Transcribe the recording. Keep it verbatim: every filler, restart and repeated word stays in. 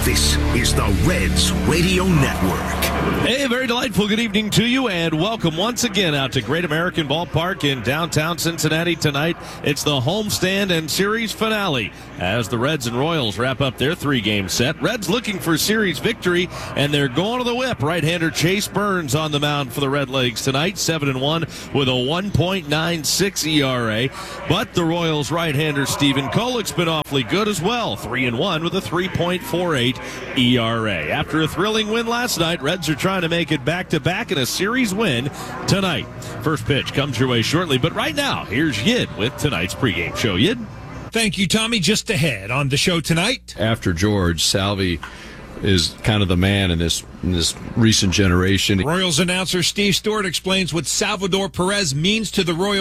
This is the Reds Radio Network. Hey, very delightful good evening to you, and welcome once again out to Great American Ballpark in downtown Cincinnati tonight. It's the homestand and series finale as the Reds and Royals wrap up their three-game set. Reds looking for series victory, and they're going to the whip. Right-hander Chase Burns on the mound for the Redlegs tonight, seven and one with a one point nine six E R A. But the Royals right-hander Stephen Kolek's been awfully good as well, three and one with a three point four eight E R A. After a thrilling win last night, Reds are trying to make it back-to-back in a series win tonight. First pitch comes your way shortly, but right now, here's Yid with tonight's pregame show. Yid? Thank you, Tommy. Just ahead on the show tonight. After George, Salvi is kind of the man in this in this recent generation. Royals announcer Steve Stewart explains what Salvador Perez means to the Royals.